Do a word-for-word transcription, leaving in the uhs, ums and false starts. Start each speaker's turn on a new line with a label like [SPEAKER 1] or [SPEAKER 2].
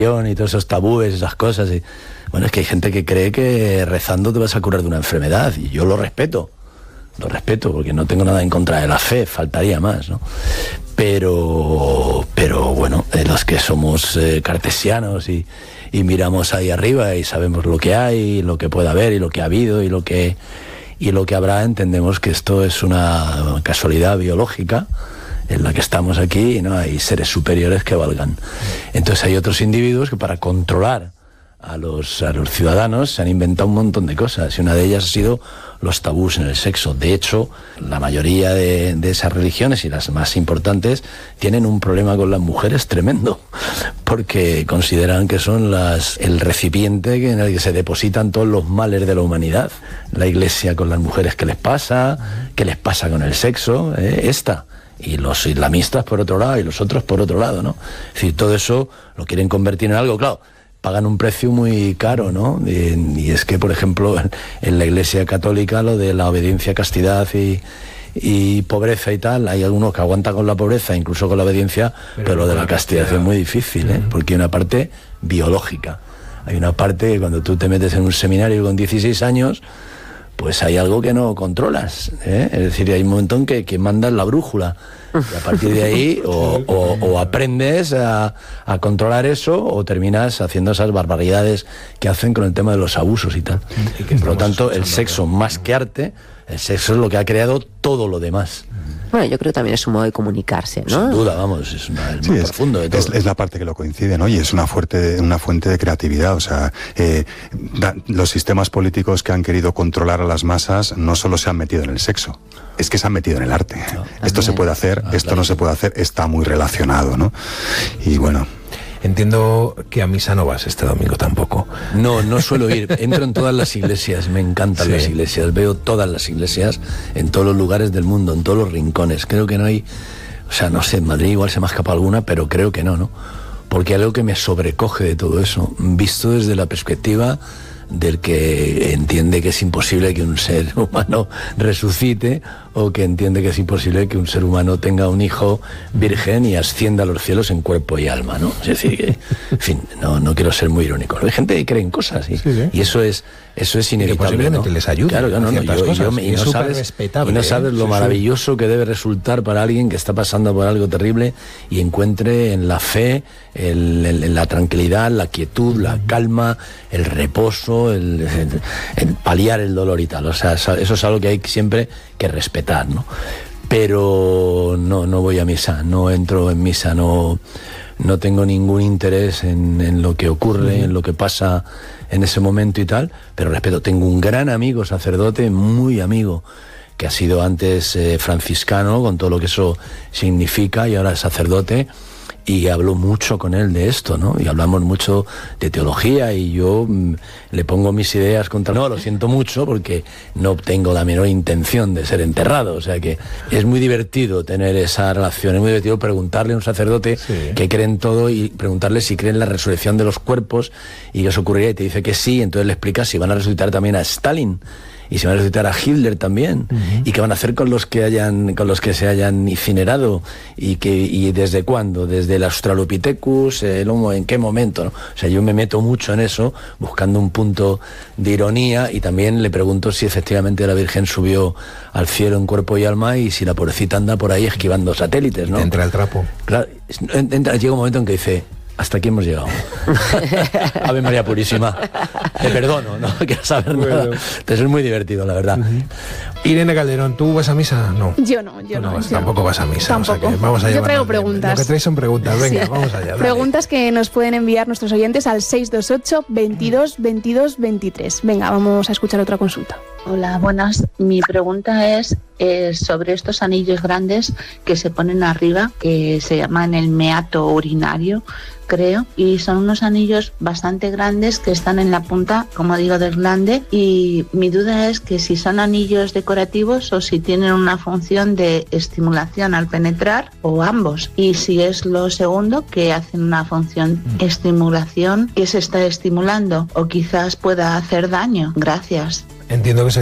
[SPEAKER 1] y todos esos tabúes, esas cosas. Y, bueno, es que hay gente que cree que rezando te vas a curar de una enfermedad, y yo lo respeto, lo respeto, porque no tengo nada en contra de la fe, faltaría más, ¿no? Pero, pero bueno, eh, los que somos eh, cartesianos y, y miramos ahí arriba y sabemos lo que hay, lo que puede haber y lo que ha habido y lo que, y lo que habrá, entendemos que esto es una casualidad biológica en la que estamos aquí y no hay seres superiores que valgan. Entonces hay otros individuos que para controlar a los, a los ciudadanos se han inventado un montón de cosas, y una de ellas ha sido los tabús en el sexo. De hecho, la mayoría de, de esas religiones, y las más importantes, tienen un problema con las mujeres tremendo, porque consideran que son las, el recipiente en el que se depositan todos los males de la humanidad. La Iglesia con las mujeres, ¿qué les pasa? ¿Qué les pasa con el sexo? ¿Eh? Esta. Y los islamistas por otro lado, y los otros por otro lado, ¿no? Es decir, todo eso lo quieren convertir en algo, claro, pagan un precio muy caro, ¿no? Y, y es que, por ejemplo, en, en la Iglesia Católica, lo de la obediencia, castidad y, y pobreza y tal, hay algunos que aguantan con la pobreza, incluso con la obediencia, pero, pero lo de la castidad, castidad es muy difícil, ¿eh? Uh-huh. Porque hay una parte biológica. Hay una parte que cuando tú te metes en un seminario con dieciséis años, pues hay algo que no controlas, ¿eh? Es decir, hay un momento en que, que mandas la brújula, y a partir de ahí o, o, o aprendes a, a controlar eso, o terminas haciendo esas barbaridades que hacen con el tema de los abusos y tal. Y por lo tanto, el sexo, más que arte, el sexo es lo que ha creado todo lo demás.
[SPEAKER 2] Bueno, yo creo que también es un modo de comunicarse, ¿no?
[SPEAKER 1] Sin duda, vamos, es una, el
[SPEAKER 3] sí,
[SPEAKER 1] más
[SPEAKER 3] es,
[SPEAKER 1] profundo de todo.
[SPEAKER 3] Es, es la parte que lo coincide, ¿no? Y es una fuerte, una fuente de creatividad. O sea, eh, da, los sistemas políticos que han querido controlar a las masas no solo se han metido en el sexo, es que se han metido en el arte. No, esto se puede hacer, ah, esto claro. no se puede hacer, está muy relacionado, ¿no? Y bueno...
[SPEAKER 4] Entiendo que a misa no vas este domingo tampoco.
[SPEAKER 1] No, no suelo ir. Entro en todas las iglesias, me encantan sí. las iglesias. Veo todas las iglesias en todos los lugares del mundo, en todos los rincones. Creo que no hay... O sea, no sé, en Madrid igual se me ha escapado alguna, pero creo que no, ¿no? Porque algo que me sobrecoge de todo eso, visto desde la perspectiva del que entiende que es imposible que un ser humano resucite, o que entiende que es imposible que un ser humano tenga un hijo virgen y ascienda a los cielos en cuerpo y alma, ¿no? Es decir, que, en fin, no, no quiero ser muy irónico. Hay gente que cree en cosas y, sí, sí. y eso es eso es inevitable,
[SPEAKER 4] que posiblemente
[SPEAKER 1] ¿no?
[SPEAKER 4] les ayude.
[SPEAKER 1] Claro, claro, no, no, yo,
[SPEAKER 4] cosas,
[SPEAKER 1] yo me, y, no sabes, y no sabes lo sí, maravilloso sí. que debe resultar para alguien que está pasando por algo terrible y encuentre en la fe, el, el, la tranquilidad, la quietud, la calma, el reposo, el, el, el paliar el dolor y tal. O sea, eso es algo que hay siempre que respetar, ¿no? Pero no, no voy a misa, no entro en misa, no, no tengo ningún interés en, en lo que ocurre, uh-huh. en lo que pasa en ese momento y tal, pero respeto. Tengo un gran amigo sacerdote, muy amigo, que ha sido antes eh, franciscano, con todo lo que eso significa, y ahora es sacerdote, y hablo mucho con él de esto, ¿no? Y hablamos mucho de teología, y yo mmm, le pongo mis ideas contra... No, lo siento mucho, porque no tengo la menor intención de ser enterrado, o sea que es muy divertido tener esa relación, es muy divertido preguntarle a un sacerdote sí. que cree en todo, y preguntarle si cree en la resurrección de los cuerpos, y que eso ocurriría, y te dice que sí, entonces le explicas si van a resucitar también a Stalin, y se van a resucitar a Hitler también, uh-huh. y qué van a hacer con los que hayan, con los que se hayan incinerado, y que, y desde cuándo, desde el Australopithecus, el Homo, en qué momento, ¿no? O sea, yo me meto mucho en eso, buscando un punto de ironía, y también le pregunto si efectivamente la Virgen subió al cielo en cuerpo y alma, y si la pobrecita anda por ahí esquivando satélites, ¿no?
[SPEAKER 4] Te entra el trapo.
[SPEAKER 1] Claro, entra, llega un momento en que dice: hasta aquí hemos llegado. Ave María Purísima. Te perdono, no quiero saber bueno. nada. Entonces es muy divertido, la verdad.
[SPEAKER 4] Uh-huh. Irene Calderón, ¿tú vas a misa? No.
[SPEAKER 5] Yo no, yo
[SPEAKER 4] no.
[SPEAKER 5] no
[SPEAKER 4] vas,
[SPEAKER 5] yo
[SPEAKER 4] tampoco
[SPEAKER 5] no.
[SPEAKER 4] vas a misa.
[SPEAKER 5] Tampoco.
[SPEAKER 4] O sea que vamos a
[SPEAKER 5] yo traigo
[SPEAKER 4] bien.
[SPEAKER 5] preguntas.
[SPEAKER 4] Lo que traes son preguntas. Venga, sí. vamos allá. Dale.
[SPEAKER 5] Preguntas que nos pueden enviar nuestros oyentes al seis dos ocho, veintidós, veintidós, veintitrés. Venga, vamos a escuchar otra consulta.
[SPEAKER 6] Hola, buenas. Mi pregunta es eh, sobre estos anillos grandes que se ponen arriba, que se llaman el meato urinario, creo, y son unos anillos bastante grandes que están en la punta, como digo, del glande, y mi duda es que si son anillos decorativos o si tienen una función de estimulación al penetrar, o ambos, y si es lo segundo, que hacen una función de estimulación, que se está estimulando o quizás pueda hacer daño. Gracias.
[SPEAKER 4] Entiendo que se